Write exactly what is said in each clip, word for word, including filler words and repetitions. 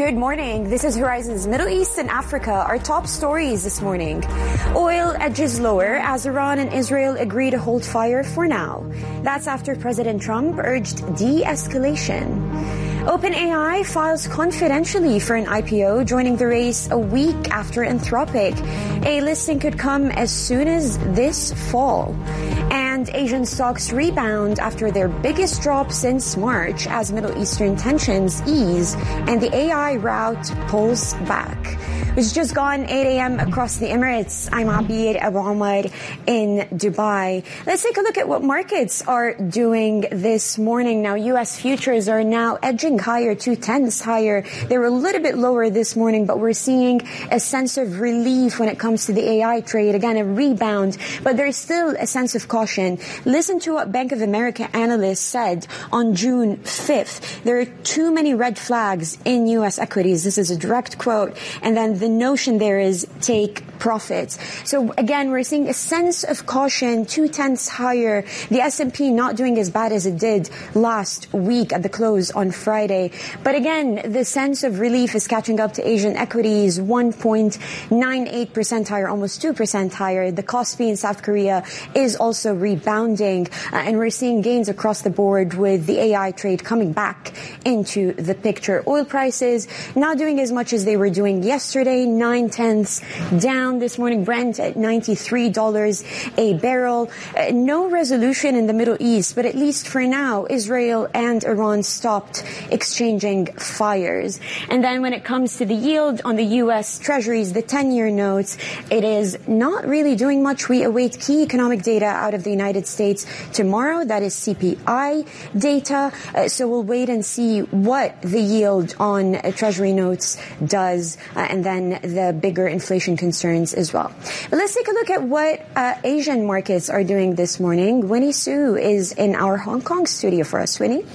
Good morning. This is Horizon's Middle East and Africa. Our top stories this morning. Oil edges lower as Iran and Israel agree to hold fire for now. That's after President Trump urged de-escalation. OpenAI files confidentially for an I P O, joining the race a week after Anthropic. A listing could come as soon as this fall. And Asian stocks rebound after their biggest drop since March as Middle Eastern tensions ease and the A I rout pulls back. It's just gone eight a.m. across the Emirates. I'm Abir Abu Omar in Dubai. Let's take a look at what markets are doing this morning. Now, U S futures are now edging higher, two-tenths higher. They were a little bit lower this morning, but we're seeing a sense of relief when it comes to the A I trade. Again, a rebound, but there's still a sense of caution. Listen to what Bank of America analysts said on June fifth. There are too many red flags in U S equities. This is a direct quote. And then the notion there is take profits. So again, we're seeing a sense of caution, two-tenths higher. The S and P not doing as bad as it did last week at the close on Friday. But again, the sense of relief is catching up to Asian equities, one point nine eight percent higher, almost two percent higher. The Kospi in South Korea is also rebounding. Uh, and we're seeing gains across the board with the A I trade coming back into the picture. Oil prices not doing as much as they were doing yesterday, nine tenths down this morning. Brent at ninety-three dollars a barrel. Uh, no resolution in the Middle East, but at least for now, Israel and Iran stopped exchanging fires. And then when it comes to the yield on the U S Treasuries, the ten-year notes, it is not really doing much. We await key economic data out of the United States tomorrow. That is C P I data. Uh, so we'll wait and see what the yield on uh, Treasury notes does, uh, and then the bigger inflation concerns as well. But let's take a look at what uh, Asian markets are doing this morning. Winnie Su is in our Hong Kong studio for us. Winnie?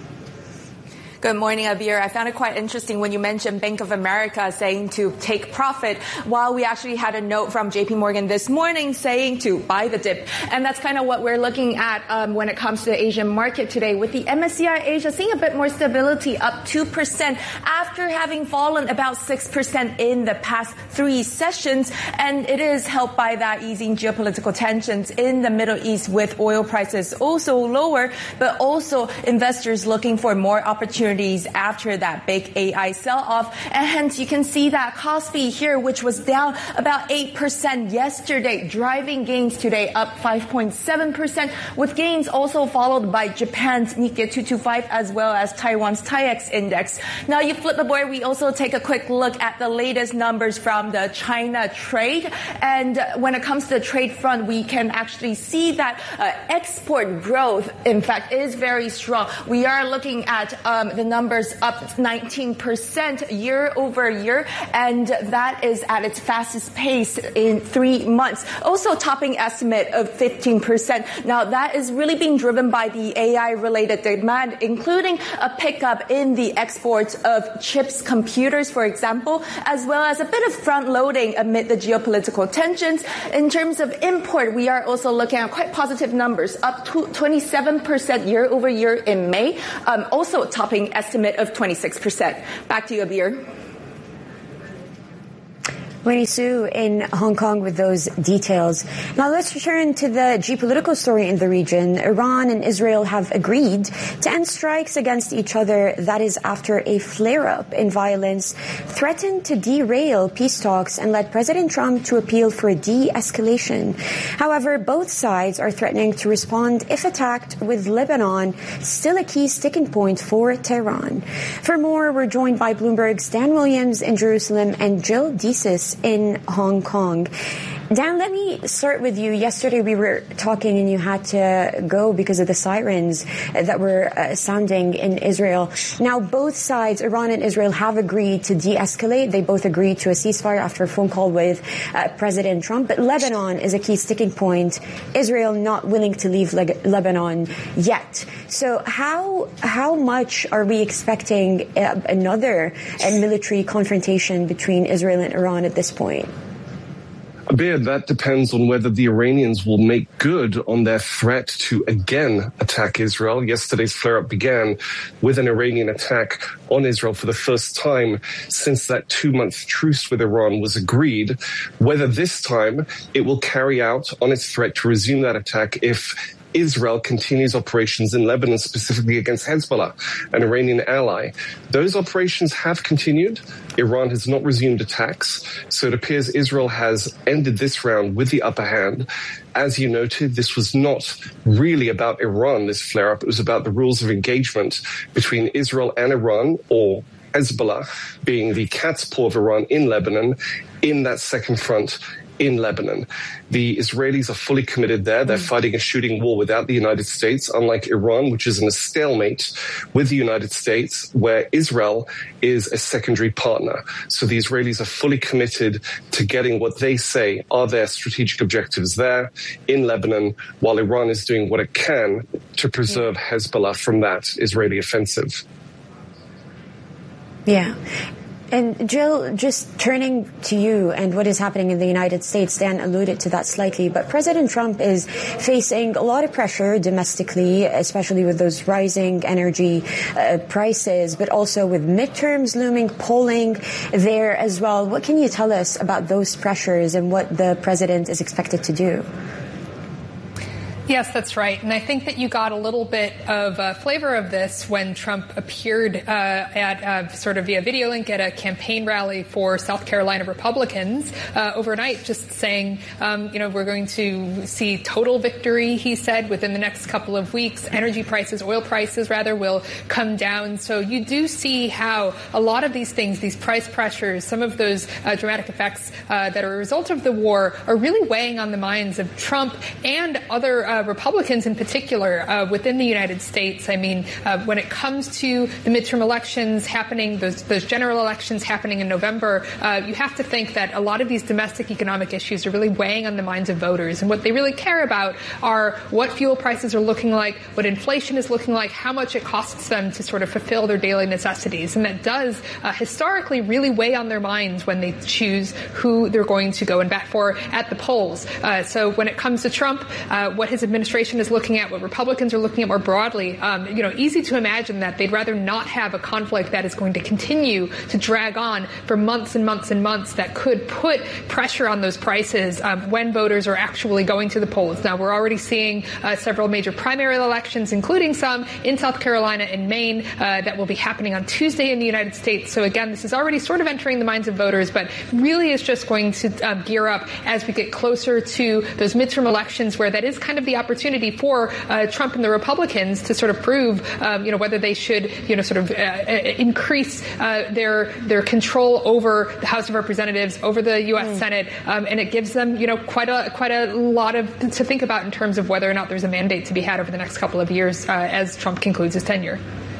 Good morning, Abir. I found it quite interesting when you mentioned Bank of America saying to take profit, while we actually had a note from J P Morgan this morning saying to buy the dip. And that's kind of what we're looking at um, when it comes to the Asian market today, with the M S C I Asia seeing a bit more stability, up two percent after having fallen about six percent in the past three sessions. And it is helped by that easing geopolitical tensions in the Middle East, with oil prices also lower, but also investors looking for more opportunities after that big A I sell-off. And hence you can see that Kospi here, which was down about eight percent yesterday, driving gains today up five point seven percent, with gains also followed by Japan's Nikkei two twenty-five as well as Taiwan's TAIEX index. Now you flip the board, we also take a quick look at the latest numbers from the China trade. And when it comes to the trade front, we can actually see that uh, export growth, in fact, is very strong. We are looking at um, the numbers up nineteen percent year over year, and that is at its fastest pace in three months. Also topping estimate of fifteen percent. Now that is really being driven by the A I related demand, including a pickup in the exports of chips, computers, for example, as well as a bit of front loading amid the geopolitical tensions. In terms of import, we are also looking at quite positive numbers, up to twenty-seven percent year over year in May, um, also topping estimate of twenty-six percent. Back to you, Abir. Winnie Su in Hong Kong with those details. Now let's return to the geopolitical story in the region. Iran and Israel have agreed to end strikes against each other. That is after a flare-up in violence threatened to derail peace talks and led President Trump to appeal for de-escalation. However, both sides are threatening to respond if attacked, with Lebanon still a key sticking point for Tehran. For more, we're joined by Bloomberg's Dan Williams in Jerusalem and Jill Desis in Hong Kong. Dan, let me start with you. Yesterday we were talking and you had to go because of the sirens that were uh, sounding in Israel. Now, both sides, Iran and Israel, have agreed to de-escalate. They both agreed to a ceasefire after a phone call with uh, President Trump. But Lebanon is a key sticking point. Israel not willing to leave Le- Lebanon yet. So how how much are we expecting uh, another uh, military confrontation between Israel and Iran at this point? Abir, that depends on whether the Iranians will make good on their threat to again attack Israel. Yesterday's flare-up began with an Iranian attack on Israel for the first time since that two-month truce with Iran was agreed. Whether this time it will carry out on its threat to resume that attack if Israel continues operations in Lebanon, specifically against Hezbollah, an Iranian ally. Those operations have continued. Iran has not resumed attacks. So it appears Israel has ended this round with the upper hand. As you noted, this was not really about Iran, this flare-up. It was about the rules of engagement between Israel and Iran, or Hezbollah being the cat's paw of Iran in Lebanon, in that second front in Lebanon. The Israelis are fully committed there. They're fighting a shooting war without the United States, unlike Iran, which is in a stalemate with the United States, where Israel is a secondary partner. So the Israelis are fully committed to getting what they say are their strategic objectives there in Lebanon, while Iran is doing what it can to preserve Hezbollah from that Israeli offensive. Yeah. And Jill, just turning to you and what is happening in the United States, Dan alluded to that slightly, but President Trump is facing a lot of pressure domestically, especially with those rising energy uh, prices, but also with midterms looming, polling there as well. What can you tell us about those pressures and what the president is expected to do? Yes, that's right. And I think that you got a little bit of a flavor of this when Trump appeared uh, at uh, sort of via video link at a campaign rally for South Carolina Republicans uh, overnight, just saying, um, you know, we're going to see total victory, he said, within the next couple of weeks. Energy prices, oil prices, rather, will come down. So you do see how a lot of these things, these price pressures, some of those uh, dramatic effects uh, that are a result of the war are really weighing on the minds of Trump and other uh, Uh, Republicans in particular uh, within the United States. I mean, uh, when it comes to the midterm elections happening, those, those general elections happening in November, uh, you have to think that a lot of these domestic economic issues are really weighing on the minds of voters. And what they really care about are what fuel prices are looking like, what inflation is looking like, how much it costs them to sort of fulfill their daily necessities. And that does uh, historically really weigh on their minds when they choose who they're going to go and bat for at the polls. Uh, so when it comes to Trump, uh, what his administration is looking at, what Republicans are looking at more broadly, um, you know, easy to imagine that they'd rather not have a conflict that is going to continue to drag on for months and months and months that could put pressure on those prices um, when voters are actually going to the polls. Now, we're already seeing uh, several major primary elections, including some in South Carolina and Maine uh, that will be happening on Tuesday in the United States. So again, this is already sort of entering the minds of voters, but really is just going to uh, gear up as we get closer to those midterm elections, where that is kind of the opportunity for uh, Trump and the Republicans to sort of prove, um, you know, whether they should, you know, sort of uh, increase uh, their their control over the House of Representatives, over the U S Mm. Senate, um, and it gives them, you know, quite a quite a lot of to think about in terms of whether or not there's a mandate to be had over the next couple of years uh, as Trump concludes his tenure.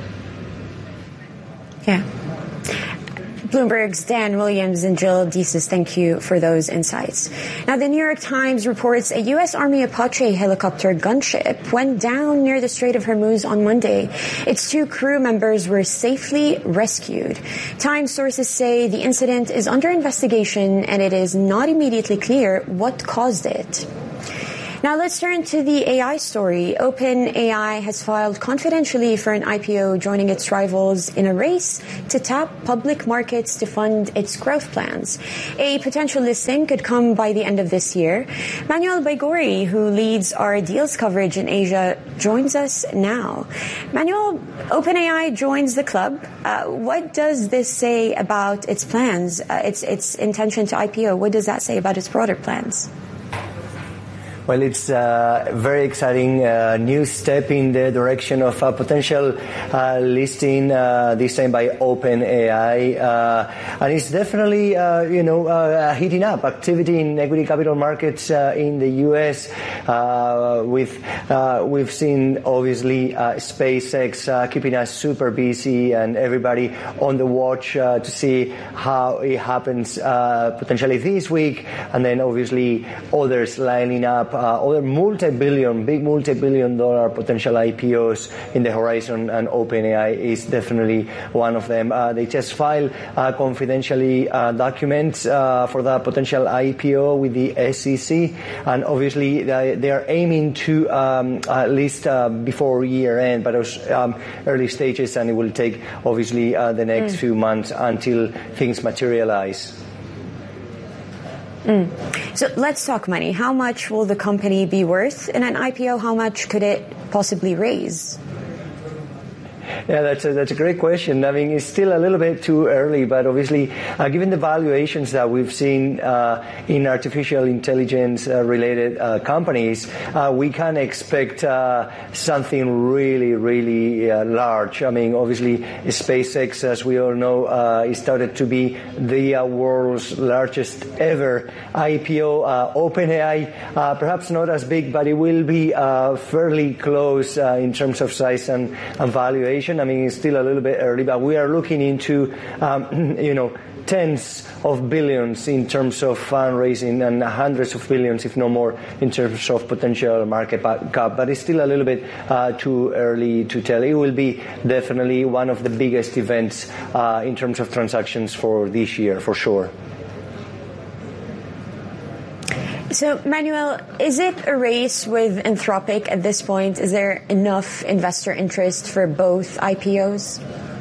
Yeah. Bloomberg's Dan Williams and Jill Deeses, thank you for those insights. Now, the New York Times reports a U S Army Apache helicopter gunship went down near the Strait of Hormuz on Monday. Its two crew members were safely rescued. Times sources say the incident is under investigation and it is not immediately clear what caused it. Now let's turn to the A I story. OpenAI has filed confidentially for an I P O, joining its rivals in a race to tap public markets to fund its growth plans. A potential listing could come by the end of this year. Manuel Baigori, who leads our deals coverage in Asia, joins us now. Manuel, OpenAI joins the club. Uh, what does this say about its plans, uh, its, its intention to I P O? What does that say about its broader plans? Well, it's a very exciting uh, new step in the direction of a potential uh, listing, uh, this time by OpenAI. Uh, and it's definitely, uh, you know, uh, heating up activity in equity capital markets uh, in the U S. Uh, with, uh, we've seen, obviously, uh, SpaceX uh, keeping us super busy and everybody on the watch uh, to see how it happens uh, potentially this week. And then, obviously, others lining up up uh, other multi-billion, big multi-billion dollar potential I P Os in the horizon, and OpenAI is definitely one of them. Uh, they just filed uh, confidentially uh, documents uh, for that potential I P O with the S E C, and obviously they, they are aiming to um, at least uh, before year end, but it was um, early stages, and it will take obviously uh, the next mm. few months until things materialize. Mm. So let's talk money. How much will the company be worth in an I P O? How much could it possibly raise? Yeah, that's a, that's a great question. I mean, it's still a little bit too early, but obviously, uh, given the valuations that we've seen uh, in artificial intelligence uh, related uh, companies, uh, we can expect uh, something really, really uh, large. I mean, obviously, SpaceX, as we all know, uh, is started to be the uh, world's largest ever I P O. Uh, OpenAI, uh, perhaps not as big, but it will be uh, fairly close uh, in terms of size and, and valuation. I mean, it's still a little bit early, but we are looking into, um, you know, tens of billions in terms of fundraising and hundreds of billions, if no more, in terms of potential market cap. But it's still a little bit uh, too early to tell. It will be definitely one of the biggest events uh, in terms of transactions for this year, for sure. So, Manuel, is it a race with Anthropic at this point? Is there enough investor interest for both I P Os?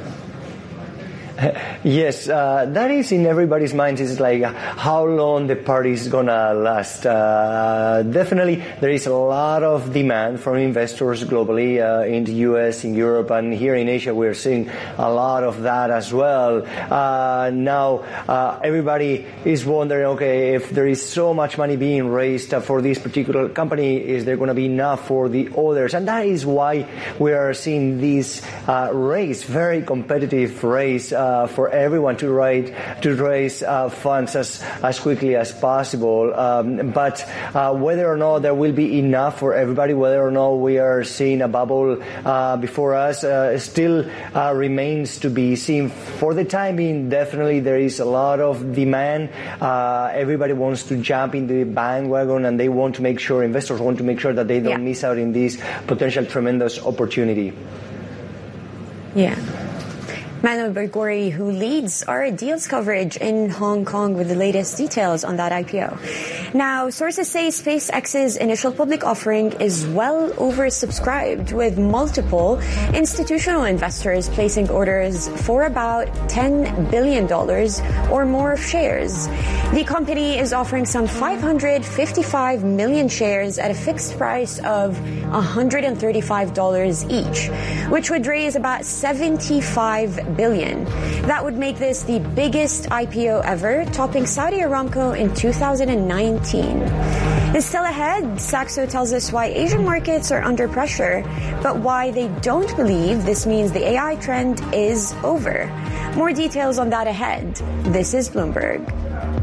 Yes, uh, that is in everybody's minds. It's like how long the party is gonna last. Uh, definitely, there is a lot of demand from investors globally uh, in the U S, in Europe, and here in Asia. We're seeing a lot of that as well. Uh, now, uh, everybody is wondering, okay, if there is so much money being raised for this particular company, is there going to be enough for the others? And that is why we are seeing this uh, race, very competitive race. Uh, Uh, for everyone to raise to raise uh, funds as as quickly as possible. Um, but uh, whether or not there will be enough for everybody, whether or not we are seeing a bubble uh, before us, uh, still uh, remains to be seen. For the time being, definitely there is a lot of demand. Uh, everybody wants to jump in the bandwagon, and they want to make sure, investors want to make sure that they don't yeah. miss out in this potential tremendous opportunity. Yeah. Manuel Bergori, who leads our deals coverage in Hong Kong with the latest details on that I P O. Now, sources say SpaceX's initial public offering is well oversubscribed, with multiple institutional investors placing orders for about ten billion dollars or more of shares. The company is offering some five hundred fifty-five million shares at a fixed price of one hundred thirty-five dollars each, which would raise about seventy-five billion. That would make this the biggest I P O ever, topping Saudi Aramco in two thousand nineteen. And still ahead, Saxo tells us why Asian markets are under pressure, but why they don't believe this means the A I trend is over. More details on that ahead. This is Bloomberg.